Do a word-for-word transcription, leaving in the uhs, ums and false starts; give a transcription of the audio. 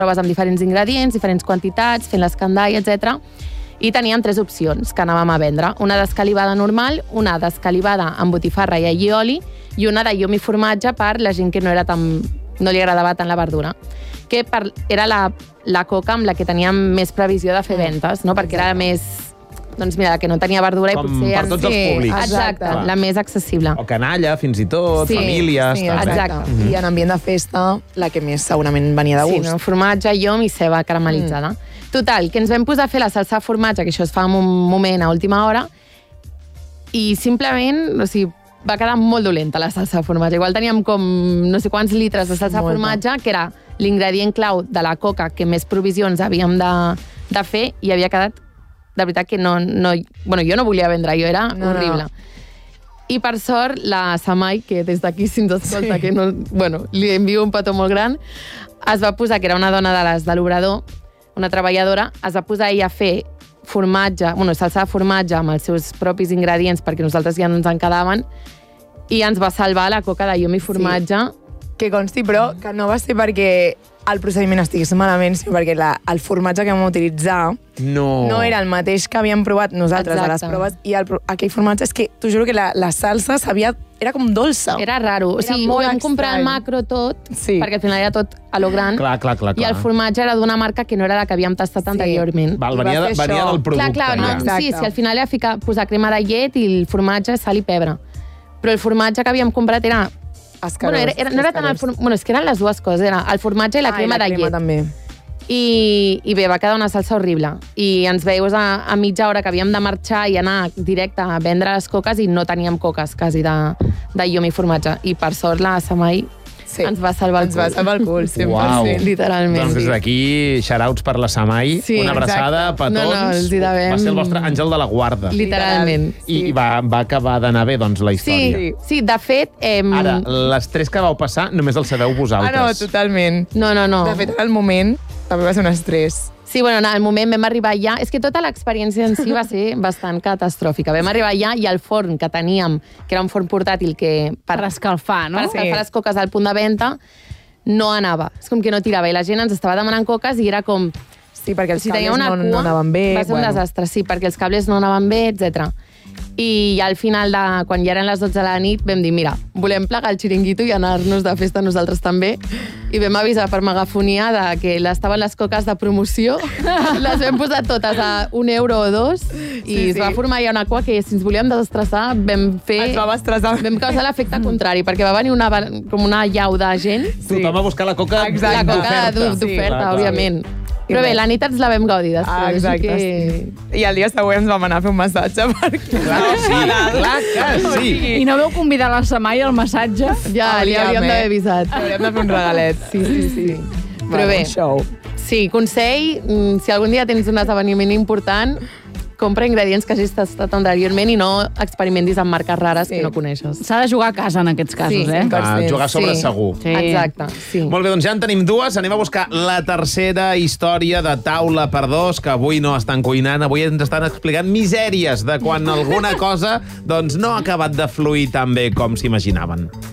proves amb diferents ingredients, diferents quantitats, fent l'escandall, etcètera. I teníem tres opcions que anàvem a vendre. Una d'escalivada normal, una d'escalivada amb botifarra i allioli i una de llom i formatge per la gent que no era tan, no li agradava tant la verdura. Que per, era la, la coca amb la que teníem més previsió de fer ventes, no? Perquè era la més... Doncs mira, que no tenia verdura com i potser... per tots els públics. Exacte, Clar. la més accessible. O canalla, fins i tot, Sí, famílies... Sí, tal. exacte. Exacte. Mm -hmm. I en ambient de festa, la que més segurament venia de gust. Sí, no? Formatge, llom i ceba caramelitzada. Mm. Total, que ens vam posar a fer la salsa de formatge, que això es fa en un moment a última hora, i simplement, o sigui, va quedar molt dolenta la salsa de formatge. Igual teníem com no sé quants litres de salsa de formatge, que era l'ingredient clau de la coca que més provisions havíem de, de fer, i havia quedat, de veritat que no... no bueno, jo no volia vendre, jo era no, horrible. No. I per sort, la Samai, que des d'aquí si ens escolta, Sí. que no, bueno, li envio un petó molt gran, es va posar, que era una dona de les de l'Obrador, una treballadora, es va posar ella a fer formatge, bueno, salsa de formatge amb els seus propis ingredients, perquè nosaltres ja no ens en quedaven, i ens va salvar la coca de llom i formatge. Sí. Que consti, però, que no va ser perquè el procediment estigués malament, sinó perquè la, el formatge que vam utilitzar No. no era el mateix que havíem provat nosaltres a les Exacte. proves, i el, aquell formatge és que, t'ho juro que la, la salsa sabia... Era com dolça. Era raro. O Era sigui, molt ho vam comprar al estrany. macro tot, Sí. perquè al final era tot a lo gran, Clar, clar, clar. i clar. el formatge era d'una marca que no era la que havíem tastat Sí. anteriorment. Val, I va venia, de, fer venia això. del producte. Clar, clar, no, ja. Exacte. sí, sí, al final era ficar, posar crema de llet i el formatge, sal i pebre. Però el formatge que havíem comprat era... Escarós, bueno, era, era, no era tant el formatge... Bueno, és que eren les dues coses, era el formatge i la ah, crema i la de crema llet. també. I, I bé, va quedar una salsa horrible. I ens veus a, a mitja hora que havíem de marxar i anar directe a vendre les coques i no teníem coques, quasi, de, de llom i formatge. I per sort la Samai Sí. ens va salvar el Ens va cul. salvar el cul, cent per Uau. cent. Literalment. Doncs des d'aquí, shoutouts per la Samai, Sí, una abraçada, exacte. petons. No, no, els hi devem. Va ser el vostre àngel de la guarda. Literalment. I, i va, va acabar d'anar bé, doncs, la història. Sí, sí, de fet... Eh, Ara, l'estrès que vau passar només el sabeu Ah, no, vosaltres. totalment. No, no, no. De fet, en el moment també va ser un estrès. Sí, bueno, en el moment vam arribar allà... És que tota l'experiència en si va ser bastant catastròfica. Vam arribar allà i el forn que teníem, que era un forn portàtil que... Per escalfar, no? Per escalfar Sí. les coques al punt de venda, no anava. És com que no tirava. I la gent ens estava demanant coques i era com... Sí, perquè els Si tenia cables una no, cua, no anaven bé. va ser un bueno. desastre, sí, perquè els cables no anaven bé, etcètera. I al final, de, quan ja eren les dotze de la nit, vam dir, mira, volem plegar el xiringuito i anar-nos de festa nosaltres també. I vam avisar per megafonia de que estaven les coques de promoció, les vam posar totes a un euro o dos, i Sí, es va sí. formar ja una cua que, si ens volíem desestressar, vam fer... Ens va estressar. Vam causar l'efecte contrari, perquè va venir una, com una llau de gent, Tothom a buscar la coca Exacte. la coca d'oferta. d'oferta, Clar, clar. òbviament. Però bé, la nit ens la vam gaudir després. Ah, exacte. Que... Sí. I el dia següent ens vam anar a fer un massatge perquè... Clar que sí, clar que sí. I no veu convidar la Samai al massatge? Ja, li hauríem d'haver avisat. Hauríem de fer un regalet. Sí, sí, sí. Però Bueno, bé, un show. sí, consell, mm, si algun dia tens un esdeveniment important, compra ingredients que hagis tastat anteriorment i no experimentis amb marques rares Sí. que no coneixes. S'ha de jugar a casa en aquests casos, Sí, eh? Ah, jugar sobre Sí. segur. Sí. Exacte, sí. Molt bé, doncs ja en tenim dues. Anem a buscar la tercera història de taula per dos, que avui no estan cuinant. Avui ens estan explicant misèries de quan alguna cosa doncs, no ha acabat de fluir tan bé com s'imaginaven.